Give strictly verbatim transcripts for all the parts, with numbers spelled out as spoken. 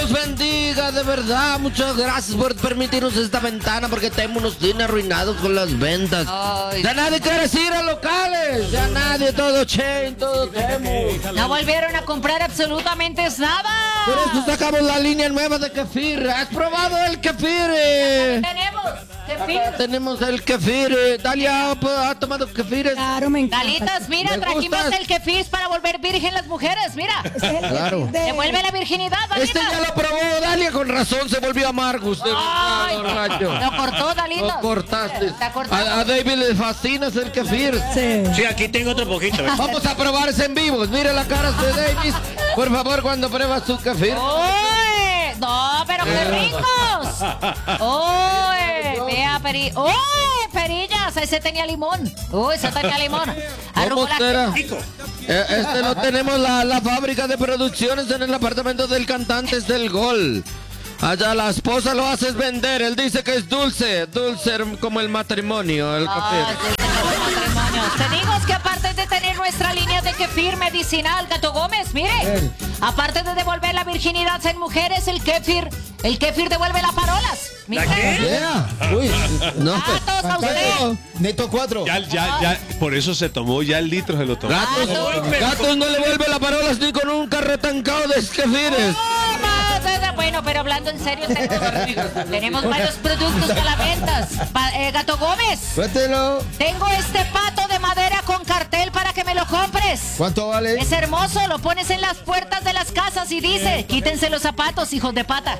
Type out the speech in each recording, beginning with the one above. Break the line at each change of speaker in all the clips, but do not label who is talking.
los bendiga, de verdad. Muchas gracias por permitirnos esta ventana porque Temu nos tiene arruinados con las ventas. Ay, ya nadie quiere ir a locales. Ya nadie, todo chain, todo Temu.
No volvieron a comprar absolutamente nada.
Por eso sacamos la línea nueva de kefir. ¿Has probado el kefir?
Tenemos kefir.
Tenemos el kefir. Dalia ha tomado kefires.
Claro, me encanta.
Dalitas, mira,
¿Me
trajimos
gustas?
el kefir para volver virgen las mujeres. Mira.
Claro.
De-
Devuelve la virginidad, Dalita.
Este ya lo probó, Dalia, con razón se volvió amargo usted.
Ay,
Rayo.
lo cortó, Dalita.
Lo cortaste.
Está cortado.
A, a David le fascina el kefir.
Sí.
Sí, aquí tengo otro poquito. ¿eh?
Vamos a probar ese en vivo. Mire la cara de Davis. Por favor, cuando pruebas su kefir.
¡Oye! No, pero qué ricos. ¡Oye! Vea, Peri. ¡Oye! Perillas, ese tenía limón. Uy, ese tenía limón.
¿Cómo
Arugula-
será?
Rico.
Eh, Este lo tenemos la, la fábrica de producciones en el apartamento del cantante es del Gol. Allá la esposa lo hace vender. Él dice que es dulce, dulce como el matrimonio, el
Ah,
kefir.
sí, tenemos matrimonios. Te digo que aparte de tener nuestra línea de kefir medicinal, Gato Gómez, mire, aparte de devolver la virginidad en mujeres, el kefir, el kefir devuelve las parolas. Mira.
¿La qué?
Yeah. Uy,
No,
Gatos a usted.
Neto cuatro.
Ya, ya, ya, por eso se tomó, ya el litro se lo tomó.
gatos, gatos no le vuelve las parolas ni con un carro tancado de kefires.
Oh, madre, bueno, pero hablando en serio, tenemos, tenemos varios productos a la venta. Pa- eh, Gato Gómez,
Suéltelo.
tengo este pato de madera con cartel para que me lo compres.
¿Cuánto vale?
Es hermoso, lo pones en las puertas de las casas y dice, quítense los zapatos, hijos de pata.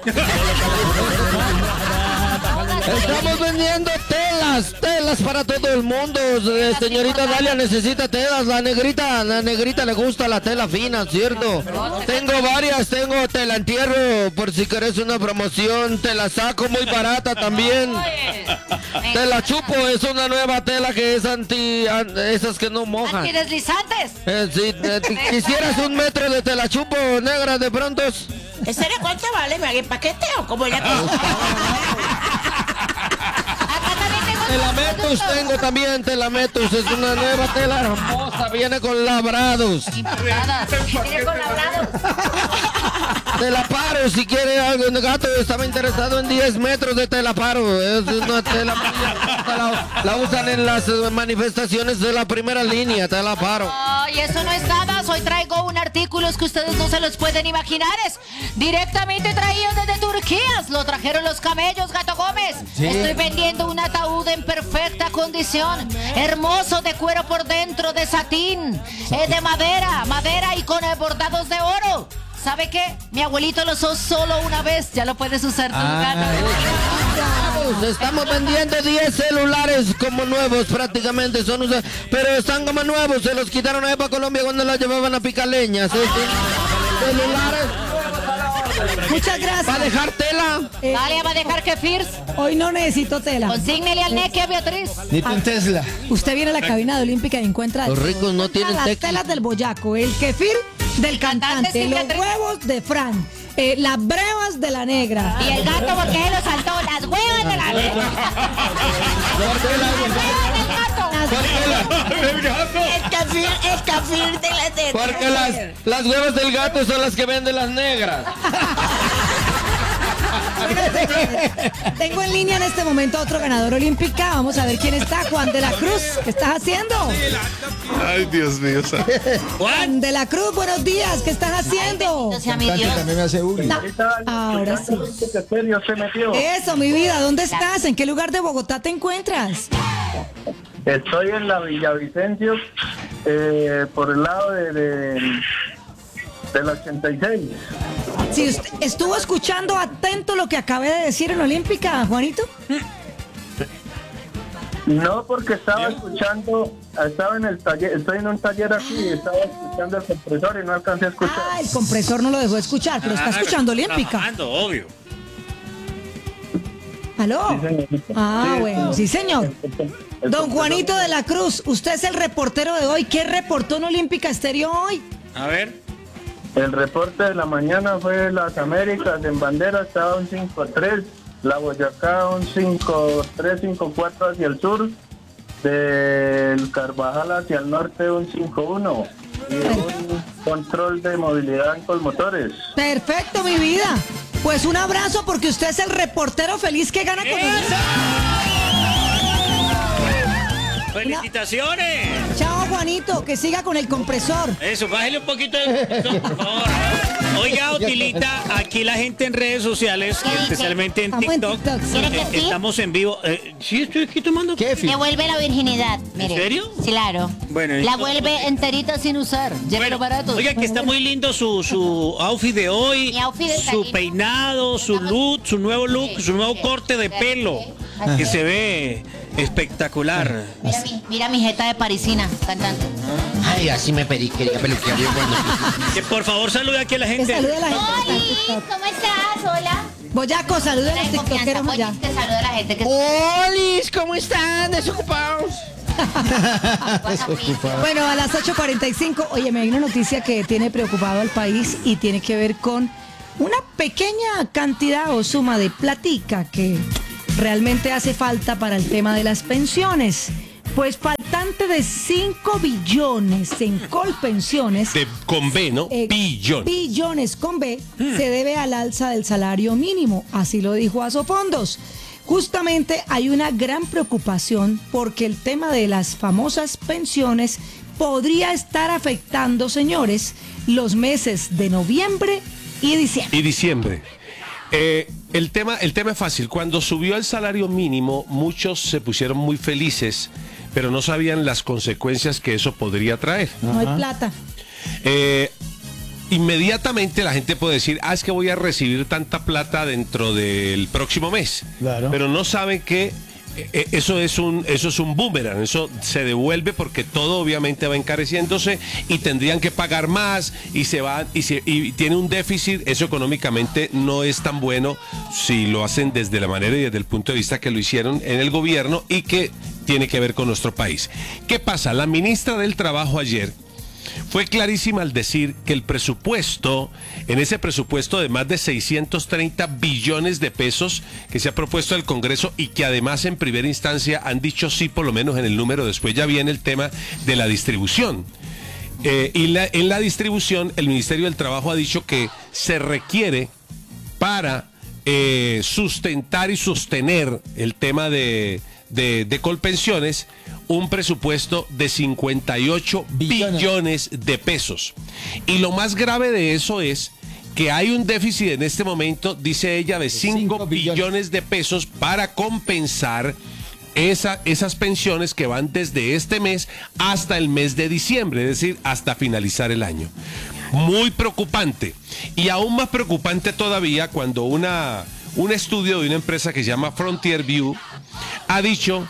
Estamos vendiendo telas, telas para todo el mundo. Eh, señorita Dalia necesita telas. La negrita, la negrita le gusta la tela fina, ¿cierto? Tengo varias, tengo tela entierro por si querés una promoción. Te la saco muy barata también.
Oye,
Te la chupo, es una nueva tela que es anti, an- esas que no mojan.
antideslizantes.
Eh, si eh, quisieras un metro de tela chupo negra de pronto.
¿En serio cuánto vale? ¿Me hago el paquete o cómo la cosa?
Acá también tengo
Telametus tengo también, Telametus, es una nueva tela hermosa, viene con labrados.
importadas. Viene con labrados.
Tela paro, si quiere algo, gato estaba interesado en diez metros de tela paro, es una tela la, la usan en las eh, manifestaciones de la primera línea, tela paro.
Ay, eso no es nada. Hoy traigo un artículo que ustedes no se los pueden imaginar. Es directamente traído desde Turquía. Lo trajeron los camellos, Gato Gómez. Estoy vendiendo un ataúd en perfecta condición. Hermoso, de cuero por dentro, de satín, eh, de madera, madera y con eh, bordados de oro. ¿Sabe qué? Mi abuelito lo usó solo una vez. Ya lo puedes usar tú, Gato.
Estamos, estamos vendiendo diez celulares como nuevos prácticamente, son usa- pero están como nuevos, se los quitaron ahí para Colombia cuando los llevaban a Picaleñas. Estos celulares
Muchas gracias.
para dejar tela.
Eh,
Dalia va a dejar kefir.
hoy no necesito tela.
Consígnele al neque a Beatriz.
Ni un Tesla.
Usted viene a la cabina de Olímpica y encuentra
Los ricos no tienen
las
tequi.
telas del boyaco, el kefir del
cantante
cantante,
Silvia
los
Tres.
huevos de Fran, eh, las brevas de la negra.
Y el gato, porque él lo saltó. Las huevas de la negra. Las huevas del gato.
¡El gato!
El cafir, el cafir de la de
Porque las, las huevas del gato son las que venden las negras.
Tengo en línea en este momento a otro ganador olímpica. Vamos a ver quién está. Juan de la Cruz, ¿qué estás haciendo?
Ay, Dios mío.
Juan de la Cruz, buenos días, ¿qué estás haciendo?
O sea, mi
Cantante
Dios.
también me hace bullying.
Ahora sí.
se metió?
Eso, mi vida, ¿dónde estás? ¿En qué lugar de Bogotá te encuentras?
Estoy en la Villavicencio, eh, por el lado de, de del ochenta y seis.
Si usted estuvo escuchando atento lo que acabé de decir en Olímpica, Juanito.
No, porque estaba escuchando, estaba en el taller, estoy en un taller aquí y estaba escuchando el compresor y no alcancé a escuchar.
Ah, el compresor no lo dejó escuchar, pero está escuchando Olímpica.
Trabajando, obvio.
¿Aló?
Sí, señorita.
Ah,
Sí,
bueno, sí, señor.
El
Don
compresor-
Juanito de la Cruz, usted es el reportero de hoy. ¿Qué reportó en Olímpica Estéreo hoy?
A ver.
El reporte de la mañana fue las Américas en bandera estaba un cinco tres, la Boyacá un cinco tres, cinco cuatro hacia el sur, del Carvajal hacia el norte un cinco uno y un control de movilidad en Colmotores.
Perfecto, mi vida. Pues un abrazo porque usted es el reportero feliz que gana con nosotros.
¡Felicitaciones!
Chao, Juanito, que siga con el compresor.
Eso, bájale un poquito de compresor, por favor. Oiga, Otilita, aquí la gente en redes sociales, especialmente en
Estamos en
TikTok,
TikTok, sí.
¿Quiere que
eh,
sí?
estamos en vivo. Eh, sí, estoy aquí tomando.
¿Qué, Fi?
Devuelve la virginidad. Mire.
¿En serio?
Claro.
Bueno,
la
esto-
vuelve enterita sin usar. Llévelo
Bueno,
barato.
oiga, que está muy lindo su, su outfit de hoy,
Mi outfit está
su
lindo.
peinado, su look, su nuevo look, su nuevo corte de pelo, que se ve espectacular.
Mira mi, mira mi jeta de parisina cantando.
Ay, así me pedí, quería peluquear bien bueno.
Que por favor salude aquí a la
Que
gente.
salude a la gente. que está en
Oli,
TikTok.
¿cómo estás? Hola.
Boyaco, salude a los
Ten confianza,
tiktokeros
Polly,
ya.
que saluda a la gente que
¡Olis! ¿Cómo están? ¿Desocupados?
Bueno, a las ocho cuarenta y cinco, oye, me hay una noticia que tiene preocupado al país y tiene que ver con una pequeña cantidad o suma de platica que realmente hace falta para el tema de las pensiones. Pues faltante de cinco billones en colpensiones.
De, con B, ¿no?
eh,
Billón.
Billones con B se debe al alza del salario mínimo, así lo dijo Asofondos. Justamente hay una gran preocupación porque el tema de las famosas pensiones podría estar afectando, señores, los meses de noviembre y diciembre.
Y diciembre. Eh, el, tema, el tema es fácil. Cuando subió el salario mínimo, muchos se pusieron muy felices, pero no sabían las consecuencias que eso podría traer.
No hay plata.
Eh, inmediatamente la gente puede decir, ah, es que voy a recibir tanta plata dentro del próximo mes.
Claro.
Pero no saben que eh, eso es un eso es un boomerang, eso se devuelve porque todo obviamente va encareciéndose y tendrían que pagar más y se va y, se, y tiene un déficit. Eso económicamente no es tan bueno si lo hacen desde la manera y desde el punto de vista que lo hicieron en el gobierno y que tiene que ver con nuestro país. ¿Qué pasa? La ministra del Trabajo ayer fue clarísima al decir que el presupuesto, en ese presupuesto de más de seiscientos treinta billones de pesos que se ha propuesto al Congreso y que además en primera instancia han dicho sí por lo menos en el número, después ya viene el tema de la distribución. Eh, y la, en la distribución el Ministerio del Trabajo ha dicho que se requiere para eh, sustentar y sostener el tema de, de, de Colpensiones un presupuesto de cincuenta y ocho
Billones.
billones de pesos. Y lo más grave de eso es que hay un déficit en este momento, dice ella, de cinco
cinco billones.
billones de pesos para compensar esa, esas pensiones que van desde este mes hasta el mes de diciembre, es decir, hasta finalizar el año. Muy preocupante. Y aún más preocupante todavía cuando una, un estudio de una empresa que se llama Frontier View ha dicho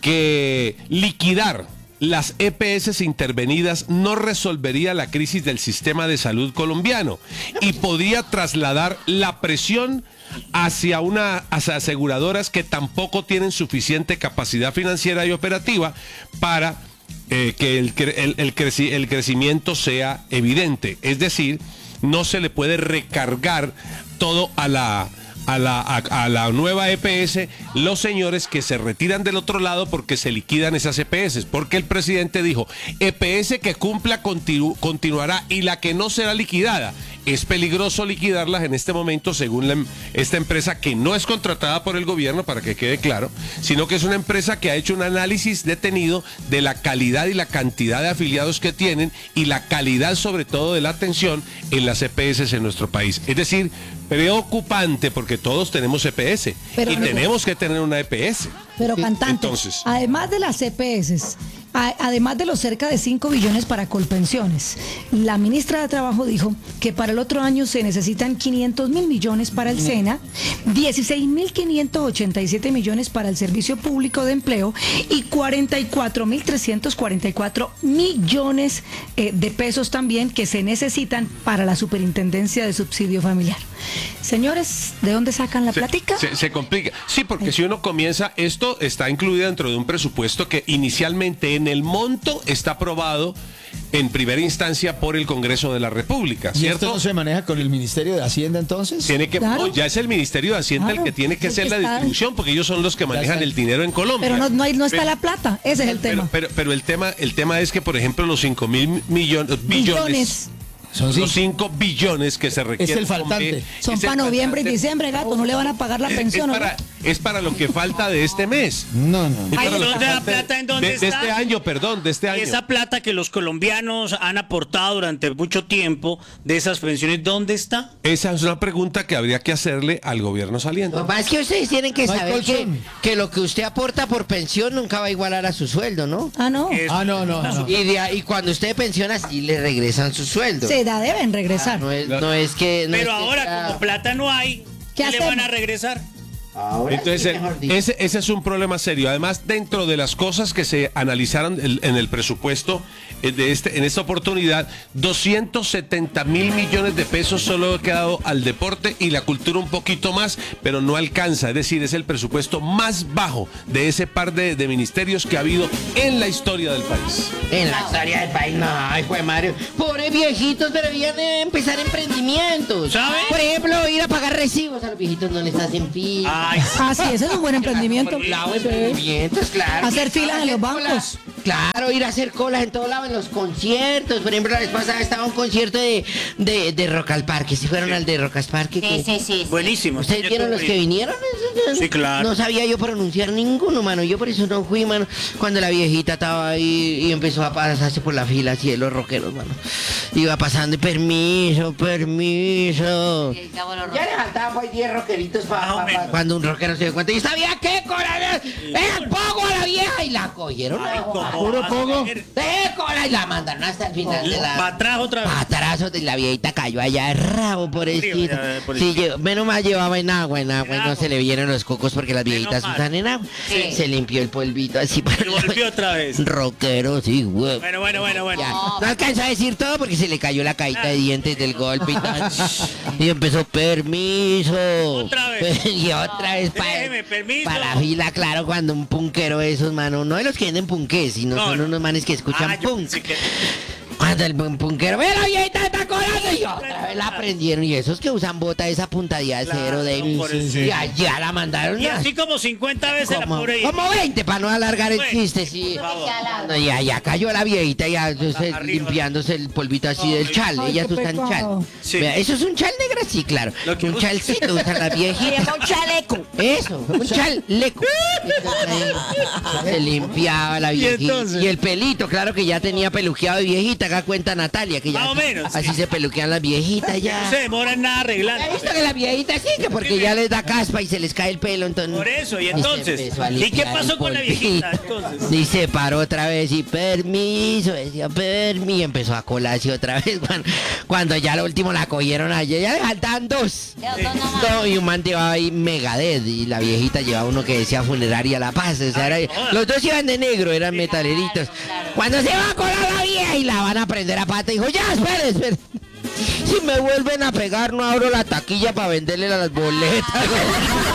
que liquidar las E P S intervenidas no resolvería la crisis del sistema de salud colombiano y podría trasladar la presión hacia una hacia aseguradoras que tampoco tienen suficiente capacidad financiera y operativa para eh, que el, el, el, creci el crecimiento sea evidente. Es decir, no se le puede recargar todo a la A la, a, a la nueva E P S los señores que se retiran del otro lado porque se liquidan esas E P S, porque el presidente dijo, E P S que cumpla continu, continuará y la que no será liquidada. Es peligroso liquidarlas en este momento según la, esta empresa que no es contratada por el gobierno, para que quede claro, sino que es una empresa que ha hecho un análisis detenido de la calidad y la cantidad de afiliados que tienen y la calidad sobre todo de la atención en las E P S en nuestro país. Es decir, preocupante porque todos tenemos E P S
Pero
y
no-
tenemos que tener una E P S.
Pero cantante,
Entonces.
además de las E P S, a- además de los cerca de cinco billones para colpensiones, la ministra de Trabajo dijo que para el otro año se necesitan quinientos mil millones para el SENA, dieciséis mil quinientos ochenta y siete millones para el Servicio Público de Empleo y cuarenta y cuatro mil trescientos cuarenta y cuatro millones eh, de pesos también que se necesitan para la Superintendencia de Subsidio Familiar. Señores, ¿de dónde sacan la
Se,
platica?
se- se complica. Sí, porque si uno comienza, esto está incluido dentro de un presupuesto que inicialmente en el monto está aprobado en primera instancia por el Congreso de la República,
¿Y
¿cierto?
esto no se maneja con el Ministerio de Hacienda entonces?
Tiene que,
Claro.
no, ya es el Ministerio de Hacienda
Claro,
el que tiene que
el
hacer
que
la
está-
distribución, porque ellos son los que manejan
está.
el dinero en Colombia.
Pero no, no, hay- no está
Pero-
la plata, ese es el
pero,
tema.
pero, pero el tema, el tema es que, por ejemplo, los cinco mil millones, billones,
Billones.
Son los cinco billones que se requieren.
Es el faltante.
Son para noviembre y diciembre, gato, no le van a pagar la pensión.
Es para, es para lo que falta de este mes.
No, no.
Es
Ay,
para lo
¿dónde
que
la
falta
plata? ¿En dónde
de, de
está?
este año, perdón, de este año.
Esa plata que los colombianos han aportado durante mucho tiempo de esas pensiones, ¿dónde está?
Esa es una pregunta que habría que hacerle al gobierno saliente.
Lo que pasa es que ustedes tienen que
No hay
saber que,
colchón.
que lo que usted aporta por pensión nunca va a igualar a su sueldo, ¿no?
Ah, no.
Es-
Ah, no, no, no.
Y, de ahí- y cuando usted pensiona, sí le regresan su sueldo.
Se da, deben regresar.
No es, no es que... no
Pero
es que
ahora,
sea-
como plata no hay,
¿Qué
¿qué le van
hacemos?
a regresar?
Ahora
Entonces,
sí,
el-
mejor dicho.
ese, ese es un problema serio. Además, dentro de las cosas que se analizaron el- en el presupuesto eh, de este, en esta oportunidad, doscientos setenta mil millones de pesos solo ha quedado al deporte y la cultura un poquito más, pero no alcanza. Es decir, es el presupuesto más bajo de ese par de, de ministerios que ha habido en la historia del país.
En la historia del país, no, ay, fue Mario. Pobres viejitos, deberían eh, empezar emprendimientos.
¿Sabe?
Por ejemplo, ir a pagar recibos. A los viejitos no les hacen fila.
Ay,
Ah, sí, ese es un buen emprendimiento.
Claro, emprendimientos, claro.
Hacer filas en los
Hacer colas.
bancos.
Claro, ir a hacer colas en todo lado, en los conciertos. Por ejemplo, la vez pasada estaba un concierto de, de, de Rock al Parque. Si fueron al de Rock al Parque.
Sí,
que-
sí, sí.
buenísimo.
¿Ustedes
Yo
vieron los
tuve-
que vinieron?
Sí, claro.
No sabía yo pronunciar ninguno, mano. Yo por eso no fui, mano. Cuando la viejita estaba ahí y empezó a pasarse por la fila así de los rockeros, mano. Iba pasando y permiso, permiso.
Sí, ya, bueno,
Ya le faltaban pues diez rockeritos pa-
Más o
pa- pa-
menos.
cuando un rockero se dio cuenta. ¿Y sabía qué, cola? ¡Eh, pogo a la vieja! Y la cogieron.
Ay, ¿cómo
Puro
vas a
pogo.
ver?
¡Eh, cola! Y la mandaron hasta el final de la...
¿Para atrás otra vez?
Patarazo de la viejita cayó allá de rabo por
Frío,
el
ya, por el
Sí,
frío.
lle- menos mal llevaba en agua, en agua,
En
y no
agua.
se le vieron los cocos porque las
Menos
viejitas
mal.
usan en agua.
Sí.
Se limpió el polvito así para
Y volvió otra vez.
Rockero, sí, güey.
Bueno, bueno, bueno, bueno.
Ya, no alcanzó a decir todo porque se le cayó la caída de dientes del golpe y tal. Y empezó, permiso.
Otra vez.
Y otra vez para,
Déjeme, permiso.
para la fila, claro, cuando un punkero de esos, mano, no de los que venden punqués, sino
No,
son
no.
unos manes que escuchan
Ah, yo
punk.
pensé que-
Cuando el pun- punkero, ve la viejita está colando y otra vez la prendieron. Y esos que usan bota esa puntadilla de
Claro,
cero de
por eso.
y allá la mandaron.
Y
a-
así como cincuenta veces la
como,
pobre vieja.
como veinte para no alargar el
Bueno,
chiste, sí.
por favor.
No, ya, ya cayó la viejita ya entonces,
Arriba.
limpiándose el polvito así del chal.
Ay,
Ellas
qué
usan chal.
pecado.
Sí.
Vea, ¿eso es un chal negra? Sí, claro.
Lo que
Un
usa-
chalcito usan las viejitas.
Un chaleco.
Eso, un chaleco. Se limpiaba la viejita.
entonces?
Y el pelito, claro que ya tenía peluqueado de viejita. Acá cuenta Natalia que ya.
Más o menos,
Así
sí.
se peluquean las viejitas ya.
No se demora en nada
¿Ha
arreglando.
visto que las viejitas sí? Que porque ya les da caspa y se les cae el pelo, entonces...
Por eso, y
se
entonces,
empezó a
¿y qué
limpiar
pasó
el
con la
polvito.
viejita, entonces?
Y se paró otra vez y permiso, decía permiso, y empezó a colarse otra vez cuando, cuando ya lo último la cogieron ayer, ya le faltaban dos.
Dos nomás.
No, y un man llevaba ahí Megadeth y la viejita llevaba uno que decía Funeraria La Paz, o sea, era-
joda.
los dos iban de negro, eran metaleritos.
claro.
Cuando se va a colar la vieja y la van a prender a pata, dijo, ya, espere, espere. Si me vuelven a pegar, no abro la taquilla para venderle las boletas.